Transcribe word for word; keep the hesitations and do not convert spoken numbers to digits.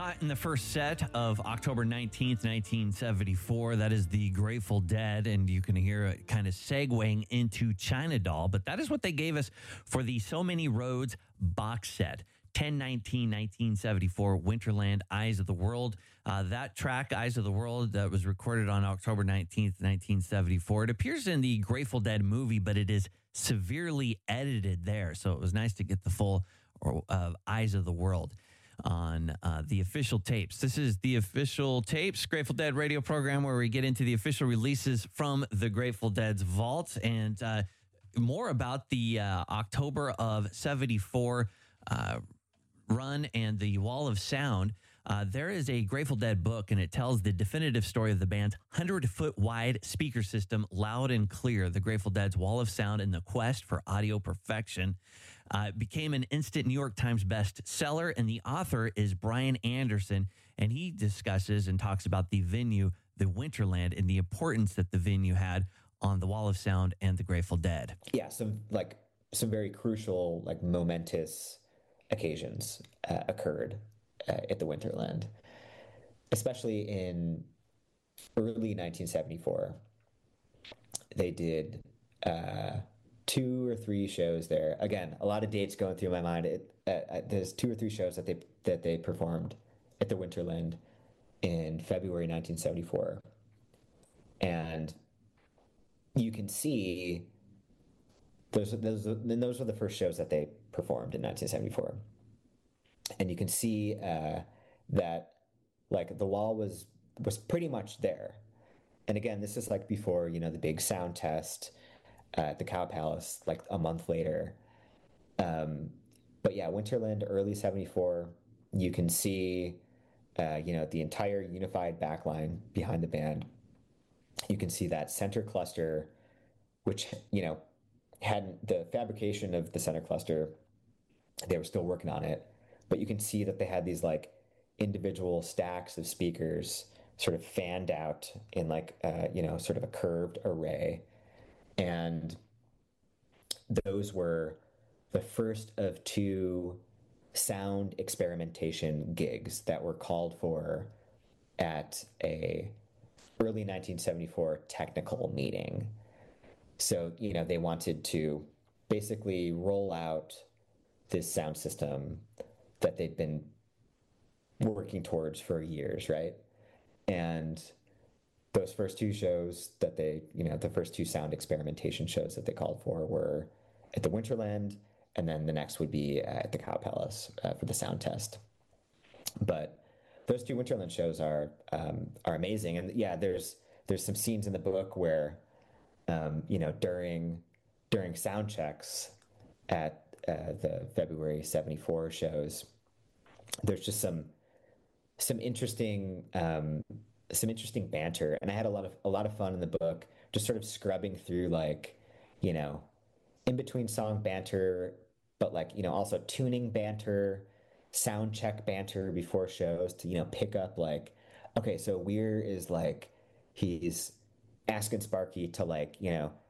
caught in the first set of October nineteenth, nineteen seventy-four. That is the Grateful Dead, and you can hear it kind of segueing into China Doll, but that is what they gave us for the So Many Roads box set. ten nineteen nineteen seventy-four, Winterland, Eyes of the World. Uh, that track, Eyes of the World, that was recorded on October nineteenth, nineteen seventy-four. It appears in the Grateful Dead movie, but it is severely edited there. So it was nice to get the full uh, Eyes of the World on uh, the official tapes. This is the official tapes, Grateful Dead radio program, where we get into the official releases from the Grateful Dead's vault and uh, more about the uh, October of seventy-four uh, run and the Wall of Sound. Uh, there is a Grateful Dead book, and it tells the definitive story of the band's hundred-foot-wide speaker system, loud and clear, the Grateful Dead's Wall of Sound and the quest for audio perfection. Uh, it became an instant New York Times bestseller, and the author is Brian Anderson, and he discusses and talks about the venue, the Winterland, and the importance that the venue had on the Wall of Sound and the Grateful Dead. Yeah, some like some very crucial, like momentous occasions uh, occurred uh, at the Winterland, especially in early nineteen seventy-four. They did uh, two or three shows there. Again, a lot of dates going through my mind. It, uh, there's two or three shows that they that they performed at the Winterland in February nineteen seventy-four, and you can see those those those were the first shows that they performed in nineteen seventy-four, and you can see uh, that like the wall was was pretty much there. And again, this is like before, you know, the big sound test uh, at the Cow Palace, like a month later. Um, but yeah, Winterland, early seventy-four, you can see, uh, you know, the entire unified backline behind the band. You can see that center cluster, which, you know, hadn't, the fabrication of the center cluster, they were still working on it. But you can see that they had these like individual stacks of speakers sort of fanned out in like, uh, you know, sort of a curved array. And those were the first of two sound experimentation gigs that were called for at a early nineteen seventy-four technical meeting. So, you know, they wanted to basically roll out this sound system that they'd been working towards for years, right? And those first two shows that they, you know, the first two sound experimentation shows that they called for were at the Winterland, and then the next would be at the Cow Palace uh, for the sound test. But those two Winterland shows are um, are amazing, and yeah, there's there's some scenes in the book where, um, you know, during during sound checks at uh, the February seventy-four shows, there's just some some interesting um, some interesting banter, and I had a lot of a lot of fun in the book, just sort of scrubbing through like, you know, in between song banter, but like, you know, also tuning banter, sound check banter before shows to, you know, pick up like, okay, so Weir is like, he's asking Sparky to like, you know,